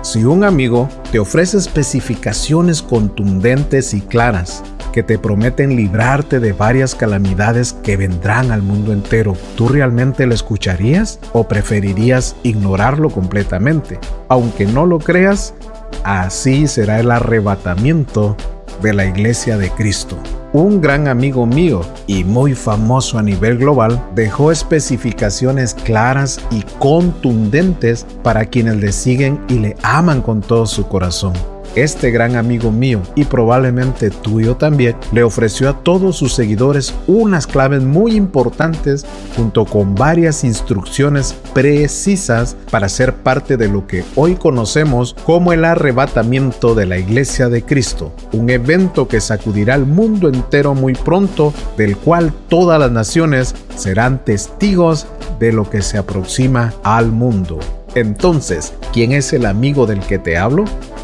Si un amigo te ofrece especificaciones contundentes y claras que te prometen librarte de varias calamidades que vendrán al mundo entero, ¿tú realmente lo escucharías o preferirías ignorarlo completamente? Aunque no lo creas, así será el arrebatamiento de la Iglesia de Cristo. Un gran amigo mío y muy famoso a nivel global dejó especificaciones claras y contundentes para quienes le siguen y le aman con todo su corazón. Este gran amigo mío, y probablemente tuyo también, le ofreció a todos sus seguidores unas claves muy importantes junto con varias instrucciones precisas para ser parte de lo que hoy conocemos como el arrebatamiento de la Iglesia de Cristo, un evento que sacudirá al mundo entero muy pronto, del cual todas las naciones serán testigos de lo que se aproxima al mundo. Entonces, ¿quién es el amigo del que te hablo?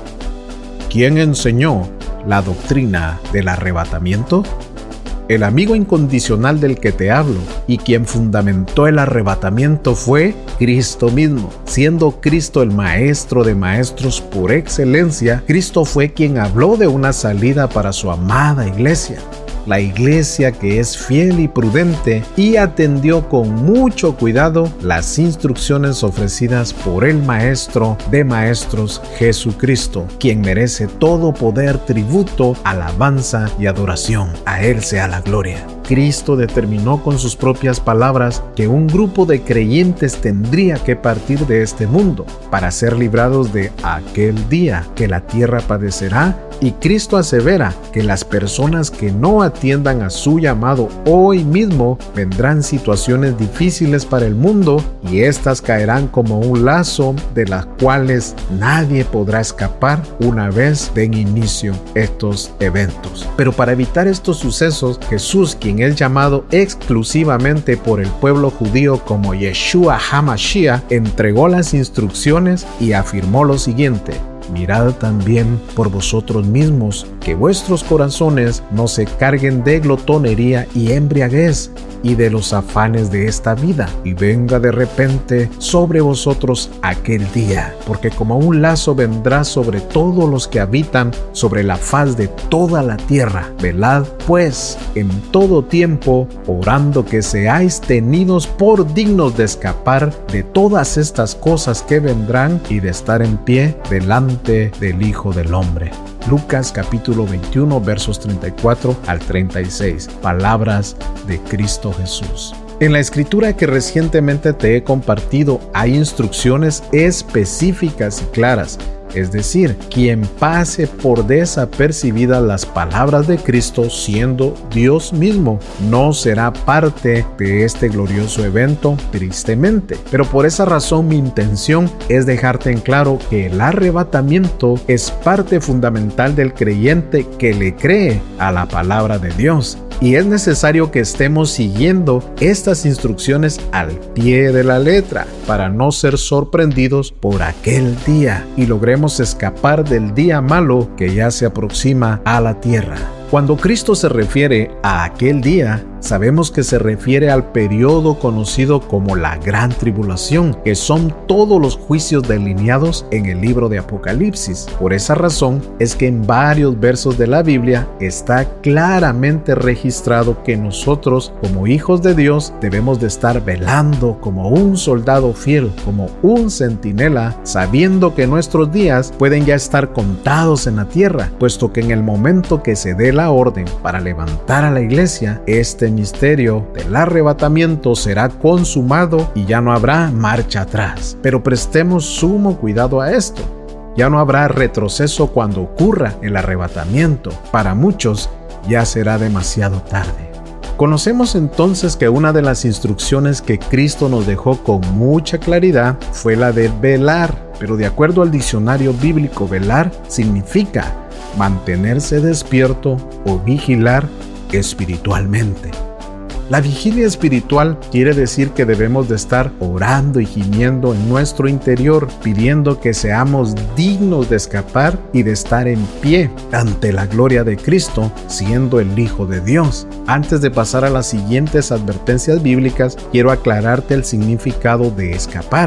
¿Quién enseñó la doctrina del arrebatamiento? El amigo incondicional del que te hablo y quien fundamentó el arrebatamiento fue Cristo mismo. Siendo Cristo el maestro de maestros por excelencia, Cristo fue quien habló de una salida para su amada iglesia. La iglesia que es fiel y prudente y atendió con mucho cuidado las instrucciones ofrecidas por el Maestro de Maestros, Jesucristo, quien merece todo poder, tributo, alabanza y adoración. A Él sea la gloria. Cristo determinó con sus propias palabras que un grupo de creyentes tendría que partir de este mundo para ser librados de aquel día que la tierra padecerá, y Cristo asevera que las personas que no atiendan a su llamado hoy mismo vendrán situaciones difíciles para el mundo y éstas caerán como un lazo de las cuales nadie podrá escapar una vez den inicio estos eventos. Pero para evitar estos sucesos, Jesús, quien es llamado exclusivamente por el pueblo judío como Yeshua HaMashiach, entregó las instrucciones y afirmó lo siguiente: mirad también por vosotros mismos que vuestros corazones no se carguen de glotonería y embriaguez y de los afanes de esta vida, y venga de repente sobre vosotros aquel día, porque como un lazo vendrá sobre todos los que habitan sobre la faz de toda la tierra. Velad pues en todo tiempo, orando que seáis tenidos por dignos de escapar de todas estas cosas que vendrán y de estar en pie delante del Hijo del Hombre. Lucas capítulo 21 versos 34 al 36. Palabras de Cristo Jesús. En la escritura que recientemente te he compartido hay instrucciones específicas y claras. Es decir, quien pase por desapercibidas las palabras de Cristo siendo Dios mismo, no será parte de este glorioso evento, tristemente. Pero por esa razón mi intención es dejarte en claro que el arrebatamiento es parte fundamental del creyente que le cree a la palabra de Dios. Y es necesario que estemos siguiendo estas instrucciones al pie de la letra para no ser sorprendidos por aquel día y logremos escapar del día malo que ya se aproxima a la tierra. Cuando Cristo se refiere a aquel día, sabemos que se refiere al periodo conocido como la Gran Tribulación, que son todos los juicios delineados en el libro de Apocalipsis. Por esa razón es que en varios versos de la Biblia está claramente registrado que nosotros, como hijos de Dios, debemos de estar velando como un soldado fiel, como un centinela, sabiendo que nuestros días pueden ya estar contados en la tierra, puesto que en el momento que se dé la orden para levantar a la iglesia, este misterio del arrebatamiento será consumado y ya no habrá marcha atrás. Pero prestemos sumo cuidado a esto. Ya no habrá retroceso cuando ocurra el arrebatamiento. Para muchos ya será demasiado tarde. Conocemos entonces que una de las instrucciones que Cristo nos dejó con mucha claridad fue la de velar, pero de acuerdo al diccionario bíblico, velar significa mantenerse despierto o vigilar espiritualmente. La vigilia espiritual quiere decir que debemos de estar orando y gimiendo en nuestro interior, pidiendo que seamos dignos de escapar y de estar en pie ante la gloria de Cristo, siendo el Hijo de Dios. Antes de pasar a las siguientes advertencias bíblicas, quiero aclararte el significado de escapar.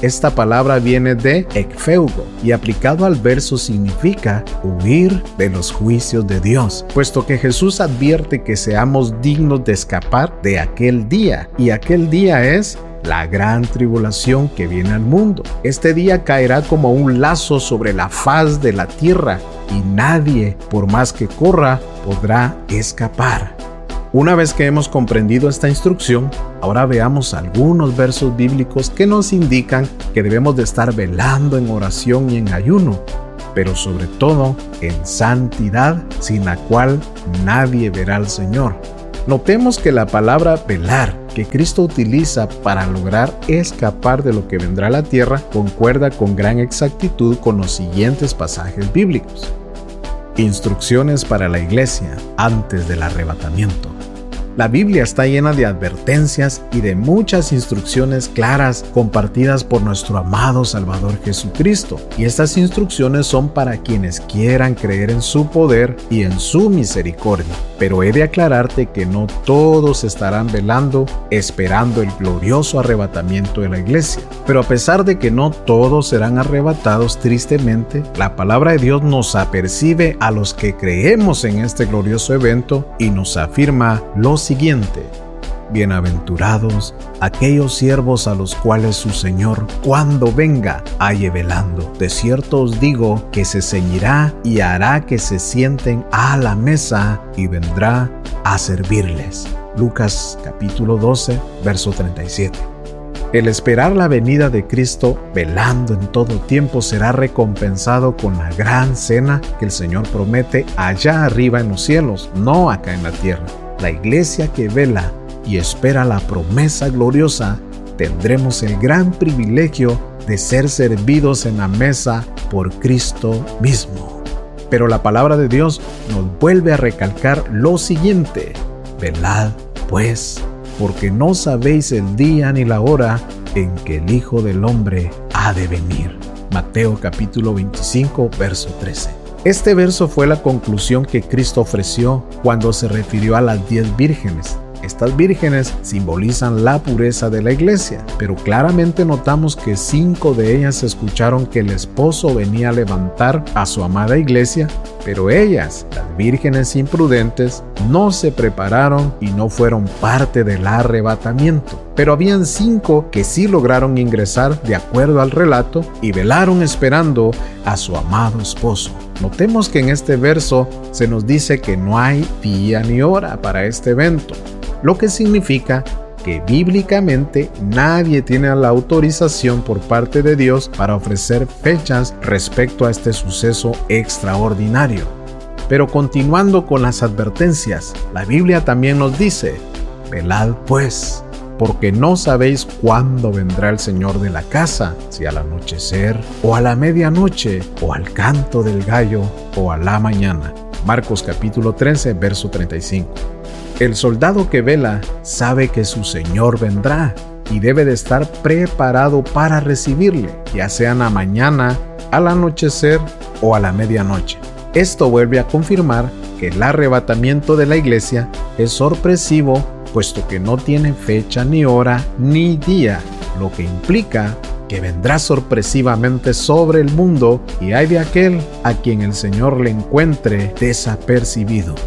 Esta palabra viene de ekfeugo y aplicado al verso significa huir de los juicios de Dios, puesto que Jesús advierte que seamos dignos de escapar de aquel día, y aquel día es la gran tribulación que viene al mundo. Este día caerá como un lazo sobre la faz de la tierra y nadie, por más que corra, podrá escapar. Una vez que hemos comprendido esta instrucción, ahora veamos algunos versos bíblicos que nos indican que debemos de estar velando en oración y en ayuno, pero sobre todo en santidad, sin la cual nadie verá al Señor. Notemos que la palabra velar que Cristo utiliza para lograr escapar de lo que vendrá a la tierra concuerda con gran exactitud con los siguientes pasajes bíblicos. Instrucciones para la iglesia antes del arrebatamiento. La Biblia está llena de advertencias y de muchas instrucciones claras compartidas por nuestro amado Salvador Jesucristo. Y estas instrucciones son para quienes quieran creer en su poder y en su misericordia. Pero he de aclararte que no todos estarán velando, esperando el glorioso arrebatamiento de la iglesia. Pero a pesar de que no todos serán arrebatados, tristemente, la palabra de Dios nos apercibe a los que creemos en este glorioso evento y nos afirma lo siguiente: bienaventurados aquellos siervos a los cuales su Señor, cuando venga, halle velando. De cierto os digo que se ceñirá y hará que se sienten a la mesa y vendrá a servirles. Lucas capítulo 12, verso 37. El esperar la venida de Cristo velando en todo tiempo será recompensado con la gran cena que el Señor promete allá arriba en los cielos, no acá en la tierra. La iglesia que vela y espera la promesa gloriosa, tendremos el gran privilegio de ser servidos en la mesa por Cristo mismo. Pero la palabra de Dios nos vuelve a recalcar lo siguiente: velad pues, porque no sabéis el día ni la hora en que el Hijo del Hombre ha de venir. Mateo capítulo 25, verso 13. Este verso fue la conclusión que Cristo ofreció cuando se refirió a las 10 vírgenes. Estas vírgenes simbolizan la pureza de la iglesia, pero claramente notamos que 5 de ellas escucharon que el esposo venía a levantar a su amada iglesia, pero ellas, las vírgenes imprudentes, no se prepararon y no fueron parte del arrebatamiento. Pero habían 5 que sí lograron ingresar de acuerdo al relato y velaron esperando a su amado esposo. Notemos que en este verso se nos dice que no hay día ni hora para este evento, lo que significa que bíblicamente nadie tiene la autorización por parte de Dios para ofrecer fechas respecto a este suceso extraordinario. Pero continuando con las advertencias, la Biblia también nos dice: velad pues, porque no sabéis cuándo vendrá el Señor de la casa, si al anochecer, o a la medianoche, o al canto del gallo, o a la mañana. Marcos capítulo 13, verso 35. El soldado que vela sabe que su Señor vendrá y debe de estar preparado para recibirle, ya sea en la mañana, al anochecer o a la medianoche. Esto vuelve a confirmar que el arrebatamiento de la iglesia es sorpresivo, puesto que no tiene fecha ni hora ni día, lo que implica que vendrá sorpresivamente sobre el mundo y hay de aquel a quien el Señor le encuentre desapercibido.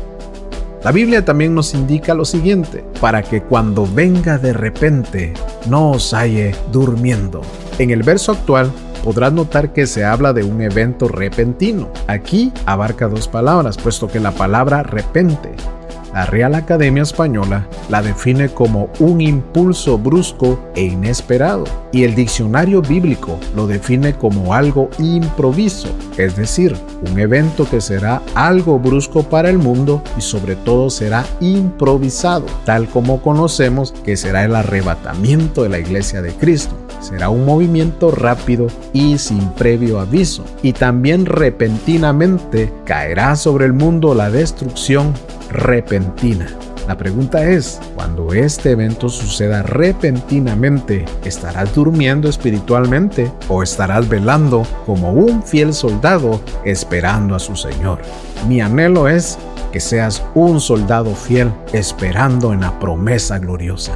La Biblia también nos indica lo siguiente: para que cuando venga de repente no os halle durmiendo. En el verso actual podrás notar que se habla de un evento repentino. Aquí abarca 2 palabras, puesto que la palabra repente, la Real Academia Española la define como un impulso brusco e inesperado, y el diccionario bíblico lo define como algo improviso, es decir, un evento que será algo brusco para el mundo y sobre todo será improvisado, tal como conocemos que será el arrebatamiento de la iglesia de Cristo. Será un movimiento rápido y sin previo aviso, y también repentinamente caerá sobre el mundo la destrucción repentina. La pregunta es, cuando este evento suceda repentinamente, ¿estarás durmiendo espiritualmente o estarás velando como un fiel soldado esperando a su Señor? Mi anhelo es que seas un soldado fiel esperando en la promesa gloriosa.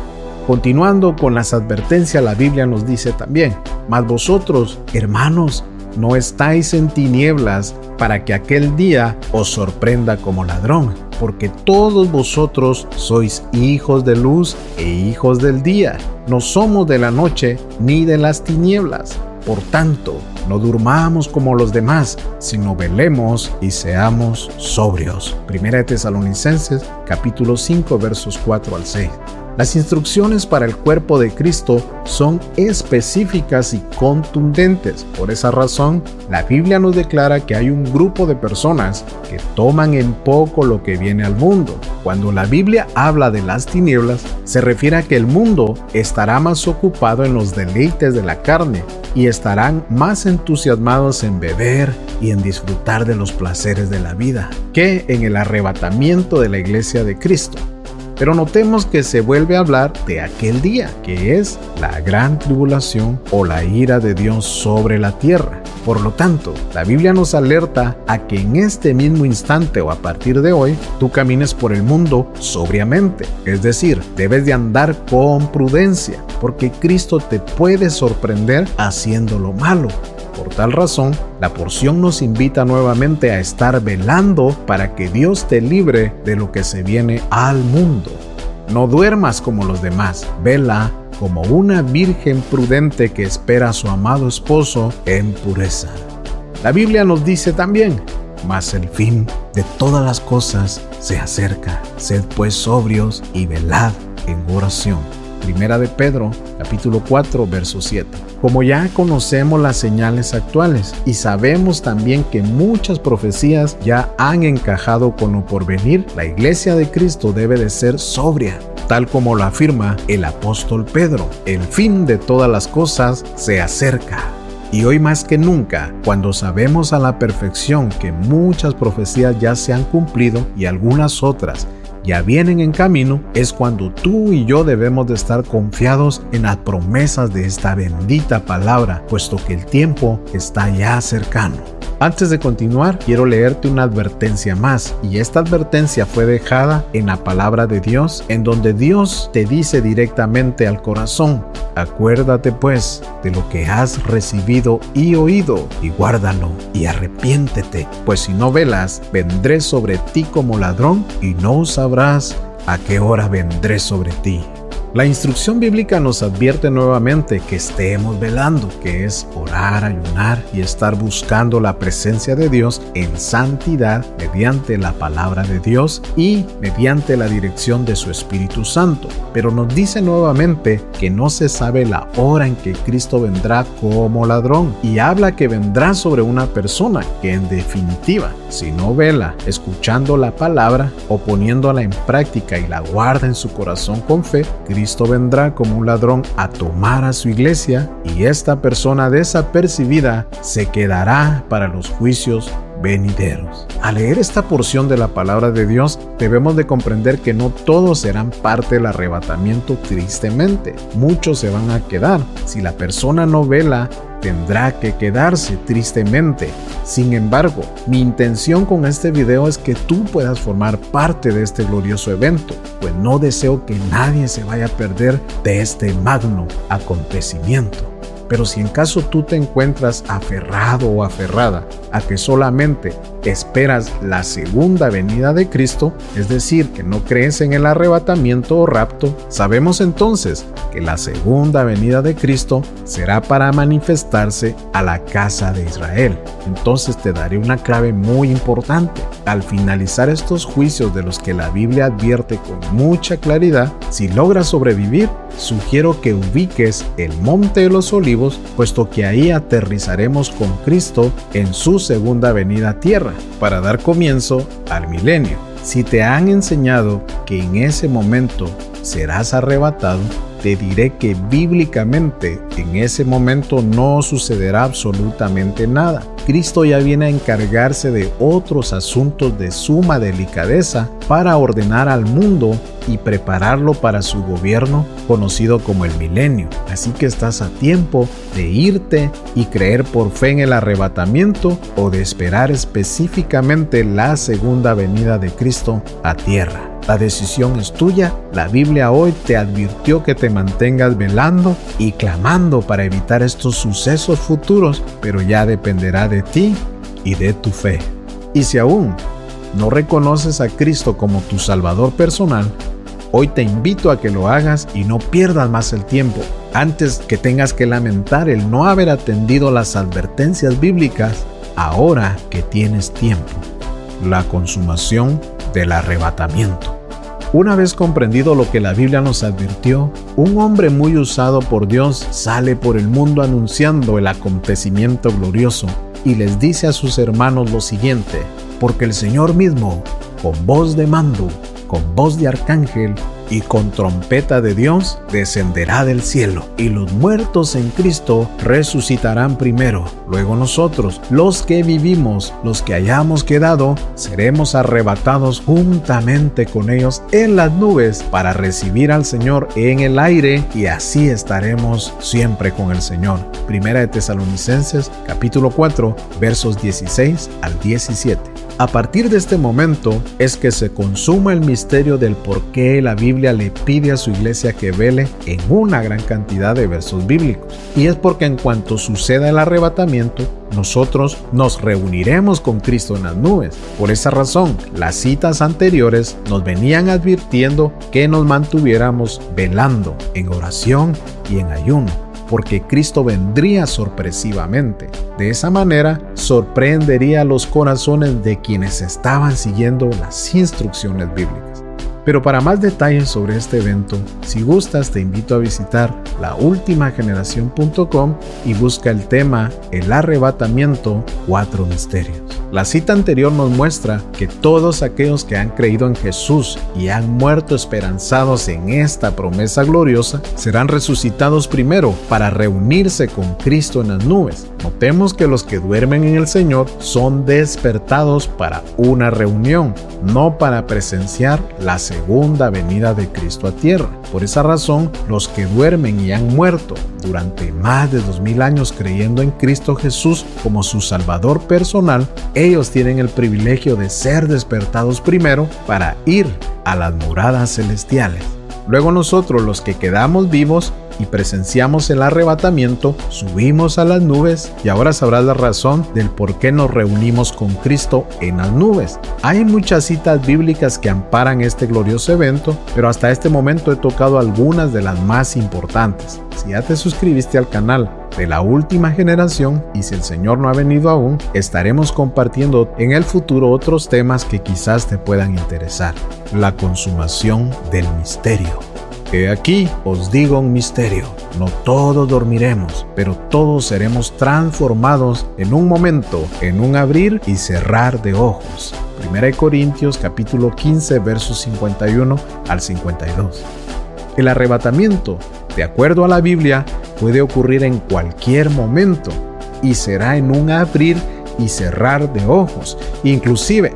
Continuando con las advertencias, la Biblia nos dice también: mas vosotros, hermanos, no estáis en tinieblas para que aquel día os sorprenda como ladrón, porque todos vosotros sois hijos de luz e hijos del día. No somos de la noche ni de las tinieblas. Por tanto, no durmamos como los demás, sino velemos y seamos sobrios. 1 Tesalonicenses capítulo 5 versos 4 al 6. Las instrucciones para el cuerpo de Cristo son específicas y contundentes. Por esa razón, la Biblia nos declara que hay un grupo de personas que toman en poco lo que viene al mundo. Cuando la Biblia habla de las tinieblas, se refiere a que el mundo estará más ocupado en los deleites de la carne y estarán más entusiasmados en beber y en disfrutar de los placeres de la vida que en el arrebatamiento de la iglesia de Cristo. Pero notemos que se vuelve a hablar de aquel día, que es la gran tribulación o la ira de Dios sobre la tierra. Por lo tanto, la Biblia nos alerta a que en este mismo instante o a partir de hoy, tú camines por el mundo sobriamente. Es decir, debes de andar con prudencia, porque Cristo te puede sorprender haciendo lo malo. Por tal razón, la porción nos invita nuevamente a estar velando para que Dios te libre de lo que se viene al mundo. No duermas como los demás, vela como una virgen prudente que espera a su amado esposo en pureza. La Biblia nos dice también: mas el fin de todas las cosas se acerca. Sed pues sobrios y velad en oración. 1 de Pedro, capítulo 4, verso 7. Como ya conocemos las señales actuales y sabemos también que muchas profecías ya han encajado con lo porvenir, la iglesia de Cristo debe de ser sobria, tal como lo afirma el apóstol Pedro. El fin de todas las cosas se acerca. Y hoy más que nunca, cuando sabemos a la perfección que muchas profecías ya se han cumplido y algunas otras ya vienen en camino, es cuando tú y yo debemos de estar confiados en las promesas de esta bendita palabra, puesto que el tiempo está ya cercano. Antes de continuar, quiero leerte una advertencia más, y esta advertencia fue dejada en la palabra de Dios, en donde Dios te dice directamente al corazón: acuérdate pues de lo que has recibido y oído, y guárdalo, y arrepiéntete, pues si no velas, vendré sobre ti como ladrón, y no sabrás a qué hora vendré sobre ti. La instrucción bíblica nos advierte nuevamente que estemos velando, que es orar, ayunar y estar buscando la presencia de Dios en santidad mediante la palabra de Dios y mediante la dirección de su Espíritu Santo. Pero nos dice nuevamente que no se sabe la hora en que Cristo vendrá como ladrón, y habla que vendrá sobre una persona que, en definitiva, si no vela escuchando la palabra o poniéndola en práctica y la guarda en su corazón con fe, Cristo vendrá como un ladrón a tomar a su iglesia, y esta persona desapercibida se quedará para los juicios venideros. Al leer esta porción de la palabra de Dios, debemos de comprender que no todos serán parte del arrebatamiento, tristemente. Muchos se van a quedar. Si la persona no vela, tendrá que quedarse, tristemente. Sin embargo, mi intención con este video es que tú puedas formar parte de este glorioso evento, pues no deseo que nadie se vaya a perder de este magno acontecimiento. Pero si en caso tú te encuentras aferrado o aferrada a que solamente esperas la segunda venida de Cristo, es decir, que no crees en el arrebatamiento o rapto, sabemos entonces que la segunda venida de Cristo será para manifestarse a la casa de Israel. Entonces te daré una clave muy importante. Al finalizar estos juicios de los que la Biblia advierte con mucha claridad, si logras sobrevivir, sugiero que ubiques el Monte de los Olivos, puesto que ahí aterrizaremos con Cristo en su segunda venida a tierra, para dar comienzo al milenio. Si te han enseñado que en ese momento serás arrebatado, te diré que bíblicamente en ese momento no sucederá absolutamente nada. Cristo ya viene a encargarse de otros asuntos de suma delicadeza para ordenar al mundo y prepararlo para su gobierno conocido como el milenio. Así que estás a tiempo de irte y creer por fe en el arrebatamiento o de esperar específicamente la segunda venida de Cristo a tierra. La decisión es tuya. La Biblia hoy te advirtió que te mantengas velando y clamando para evitar estos sucesos futuros, pero ya dependerá de ti y de tu fe. Y si aún no reconoces a Cristo como tu Salvador personal, hoy te invito a que lo hagas y no pierdas más el tiempo, antes que tengas que lamentar el no haber atendido las advertencias bíblicas, ahora que tienes tiempo. La consumación del arrebatamiento. Una vez comprendido lo que la Biblia nos advirtió, un hombre muy usado por Dios sale por el mundo anunciando el acontecimiento glorioso y les dice a sus hermanos lo siguiente: porque el Señor mismo, con voz de mando, con voz de arcángel y con trompeta de Dios, descenderá del cielo, y los muertos en Cristo resucitarán primero. Luego nosotros, los que vivimos, los que hayamos quedado, seremos arrebatados juntamente con ellos en las nubes para recibir al Señor en el aire, y así estaremos siempre con el Señor. Primera de Tesalonicenses, capítulo 4, versos 16 al 17. A partir de este momento es que se consuma el misterio del por qué la Biblia le pide a su iglesia que vele en una gran cantidad de versos bíblicos. Y es porque en cuanto suceda el arrebatamiento, nosotros nos reuniremos con Cristo en las nubes. Por esa razón, las citas anteriores nos venían advirtiendo que nos mantuviéramos velando en oración y en ayuno, porque Cristo vendría sorpresivamente. De esa manera, sorprendería los corazones de quienes estaban siguiendo las instrucciones bíblicas. Pero para más detalles sobre este evento, si gustas, te invito a visitar laultimageneración.com y busca el tema El arrebatamiento, 4 misterios. La cita anterior nos muestra que todos aquellos que han creído en Jesús y han muerto esperanzados en esta promesa gloriosa serán resucitados primero para reunirse con Cristo en las nubes. Notemos que los que duermen en el Señor son despertados para una reunión, no para presenciar la segunda venida de Cristo a tierra. Por esa razón, los que duermen y han muerto durante más de 2000 años creyendo en Cristo Jesús como su Salvador personal, ellos tienen el privilegio de ser despertados primero para ir a las moradas celestiales. Luego nosotros, los que quedamos vivos y presenciamos el arrebatamiento, subimos a las nubes, y ahora sabrás la razón del por qué nos reunimos con Cristo en las nubes. Hay muchas citas bíblicas que amparan este glorioso evento, pero hasta este momento he tocado algunas de las más importantes. Si ya te suscribiste al canal de La Última Generación, y si el Señor no ha venido aún, estaremos compartiendo en el futuro otros temas que quizás te puedan interesar. La consumación del misterio. He aquí os digo un misterio: no todos dormiremos, pero todos seremos transformados en un momento, en un abrir y cerrar de ojos. 1 Corintios capítulo 15 versos 51 al 52. El arrebatamiento, de acuerdo a la Biblia, puede ocurrir en cualquier momento y será en un abrir y cerrar de ojos. Inclusive,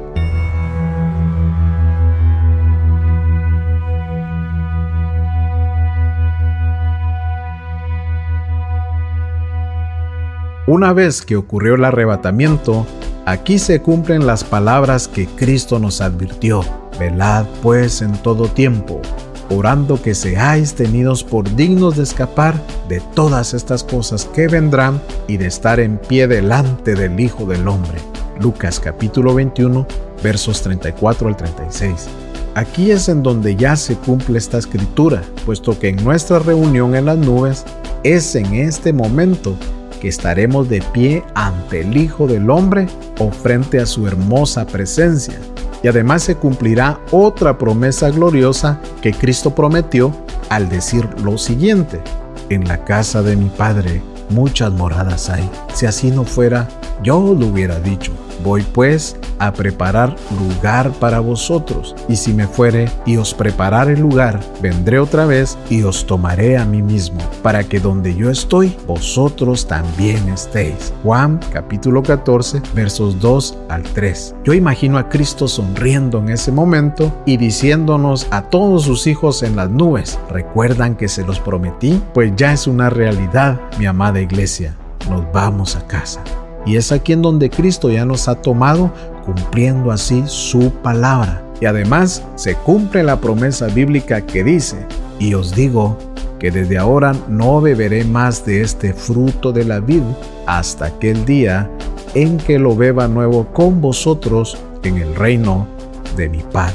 una vez que ocurrió el arrebatamiento, aquí se cumplen las palabras que Cristo nos advirtió: velad pues en todo tiempo, orando que seáis tenidos por dignos de escapar de todas estas cosas que vendrán y de estar en pie delante del Hijo del Hombre. Lucas capítulo 21, versos 34 al 36. Aquí es en donde ya se cumple esta escritura, puesto que en nuestra reunión en las nubes es en este momento que estaremos de pie ante el Hijo del Hombre o frente a su hermosa presencia. Y además se cumplirá otra promesa gloriosa que Cristo prometió al decir lo siguiente: en la casa de mi Padre muchas moradas hay. Si así no fuera, yo lo hubiera dicho. Voy pues a preparar lugar para vosotros, y si me fuere y os preparare lugar, vendré otra vez y os tomaré a mí mismo, para que donde yo estoy, vosotros también estéis. Juan capítulo 14 versos 2 al 3. Yo imagino a Cristo sonriendo en ese momento y diciéndonos a todos sus hijos en las nubes: ¿recuerdan que se los prometí? Pues ya es una realidad, mi amada iglesia. Nos vamos a casa. Y es aquí en donde Cristo ya nos ha tomado, cumpliendo así su palabra. Y además se cumple la promesa bíblica que dice: y os digo que desde ahora no beberé más de este fruto de la vid hasta aquel día en que lo beba nuevo con vosotros en el reino de mi Padre.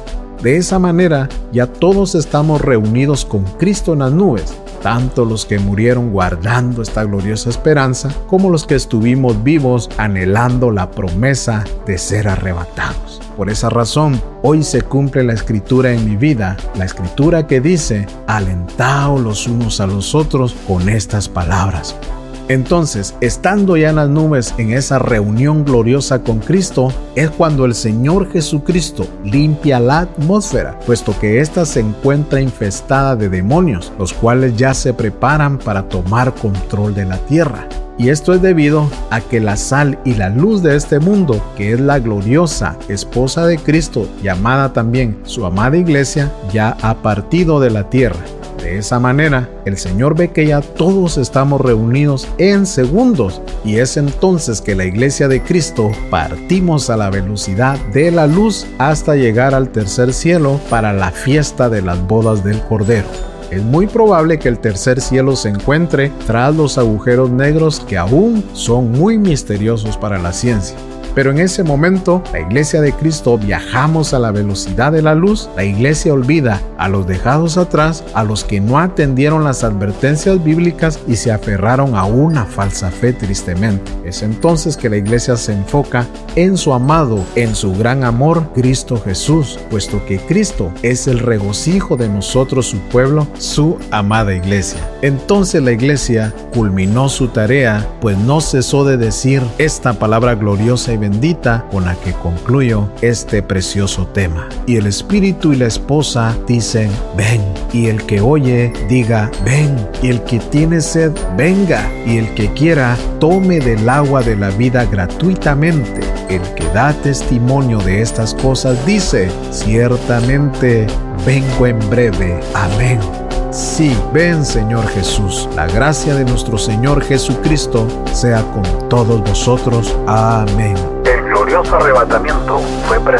De esa manera ya todos estamos reunidos con Cristo en las nubes, tanto los que murieron guardando esta gloriosa esperanza, como los que estuvimos vivos anhelando la promesa de ser arrebatados. Por esa razón, hoy se cumple la escritura en mi vida, la escritura que dice: alentaos los unos a los otros con estas palabras. Entonces, estando ya en las nubes en esa reunión gloriosa con Cristo, es cuando el Señor Jesucristo limpia la atmósfera, puesto que ésta se encuentra infestada de demonios, los cuales ya se preparan para tomar control de la tierra. Y esto es debido a que la sal y la luz de este mundo, que es la gloriosa esposa de Cristo, llamada también su amada iglesia, ya ha partido de la tierra. De esa manera, el Señor ve que ya todos estamos reunidos en segundos, y es entonces que la iglesia de Cristo partimos a la velocidad de la luz hasta llegar al tercer cielo para la fiesta de las bodas del Cordero. Es muy probable que el tercer cielo se encuentre tras los agujeros negros, que aún son muy misteriosos para la ciencia. Pero en ese momento, la iglesia de Cristo viajamos a la velocidad de la luz. La iglesia olvida a los dejados atrás, a los que no atendieron las advertencias bíblicas y se aferraron a una falsa fe tristemente. Es entonces que la iglesia se enfoca en su amado, en su gran amor, Cristo Jesús, puesto que Cristo es el regocijo de nosotros, su pueblo, su amada iglesia. Entonces la iglesia culminó su tarea, pues no cesó de decir esta palabra gloriosa y bendita con la que concluyo este precioso tema. Y el Espíritu y la esposa dicen: ven. Y el que oye, diga: ven. Y el que tiene sed, venga. Y el que quiera, tome del agua de la vida gratuitamente. El que da testimonio de estas cosas dice: ciertamente vengo en breve. Amén. Sí, ven, Señor Jesús. La gracia de nuestro Señor Jesucristo sea con todos vosotros. Amén. El glorioso arrebatamiento fue